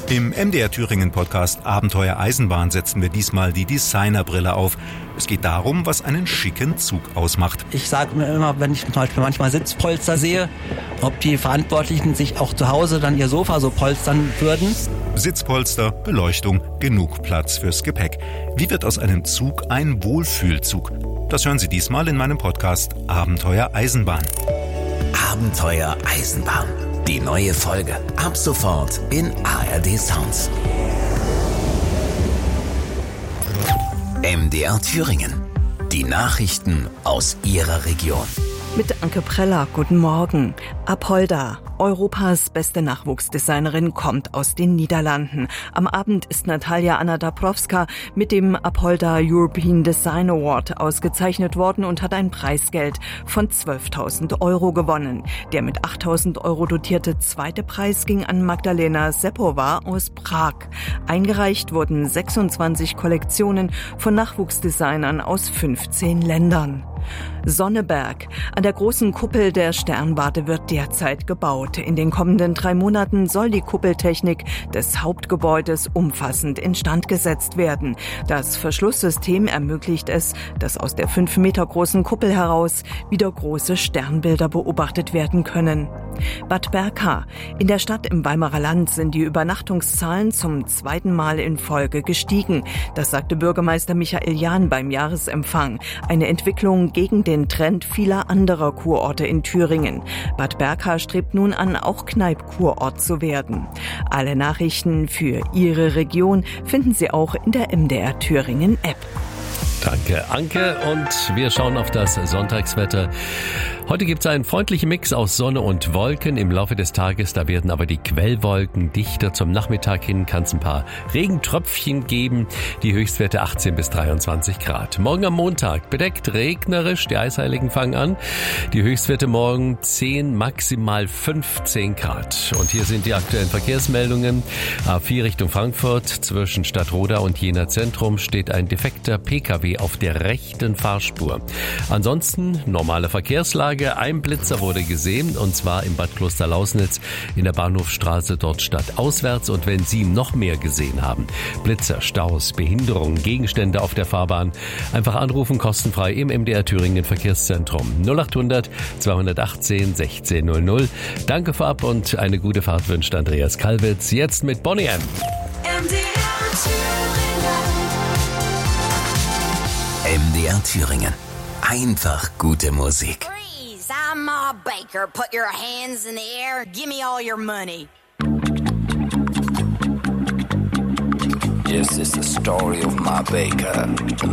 Im MDR Thüringen Podcast Abenteuer Eisenbahn setzen wir diesmal die Designerbrille auf. Es geht darum, was einen schicken Zug ausmacht. Ich sage mir immer, wenn ich zum Beispiel manchmal Sitzpolster sehe, ob die Verantwortlichen sich auch zu Hause dann ihr Sofa so polstern würden. Sitzpolster, Beleuchtung, genug Platz fürs Gepäck. Wie wird aus einem Zug ein Wohlfühlzug? Das hören Sie diesmal in meinem Podcast Abenteuer Eisenbahn. Abenteuer Eisenbahn. Die neue Folge ab sofort in ARD Sounds. MDR Thüringen. Die Nachrichten aus Ihrer Region. Mit Anke Preller, guten Morgen. Apolda, Europas beste Nachwuchsdesignerin, kommt aus den Niederlanden. Am Abend ist Natalia Anna Dabrowska mit dem Apolda European Design Award ausgezeichnet worden und hat ein Preisgeld von 12.000 Euro gewonnen. Der mit 8.000 Euro dotierte zweite Preis ging an Magdalena Sepova aus Prag. Eingereicht wurden 26 Kollektionen von Nachwuchsdesignern aus 15 Ländern. Sonneberg. An der großen Kuppel der Sternwarte wird derzeit gebaut. In den kommenden 3 Monaten soll die Kuppeltechnik des Hauptgebäudes umfassend instand gesetzt werden. Das Verschlusssystem ermöglicht es, dass aus der 5 Meter großen Kuppel heraus wieder große Sternbilder beobachtet werden können. Bad Berka. In der Stadt im Weimarer Land sind die Übernachtungszahlen zum 2. Mal in Folge gestiegen. Das sagte Bürgermeister Michael Jahn beim Jahresempfang. Eine Entwicklung gegen den Trend vieler anderer Kurorte in Thüringen. Bad Berka strebt nun an, auch Kneipp-Kurort zu werden. Alle Nachrichten für Ihre Region finden Sie auch in der MDR Thüringen App. Danke, Anke. Und wir schauen auf das Sonntagswetter. Heute gibt es einen freundlichen Mix aus Sonne und Wolken. Im Laufe des Tages, da werden aber die Quellwolken dichter. Zum Nachmittag hin kann es ein paar Regentröpfchen geben. Die Höchstwerte 18 bis 23 Grad. Morgen am Montag bedeckt, regnerisch. Die Eisheiligen fangen an. Die Höchstwerte morgen 10, maximal 15 Grad. Und hier sind die aktuellen Verkehrsmeldungen. A4 Richtung Frankfurt. Zwischen Stadtroda und Jena Zentrum steht ein defekter Pkw auf der rechten Fahrspur. Ansonsten normale Verkehrslage. Ein Blitzer wurde gesehen, und zwar im Bad Klosterlausnitz in der Bahnhofstraße, dort stadtauswärts. Und wenn Sie noch mehr gesehen haben, Blitzer, Staus, Behinderungen, Gegenstände auf der Fahrbahn, einfach anrufen, kostenfrei im MDR Thüringen Verkehrszentrum 0800 218 1600. Danke vorab und eine gute Fahrt wünscht Andreas Kalwitz. Jetzt mit Bonnie M. MDR Thüringen. Einfach gute Musik. Freeze, I'm Ma Baker. Put your hands in the air. Give me all your money. This is the story of Ma Baker.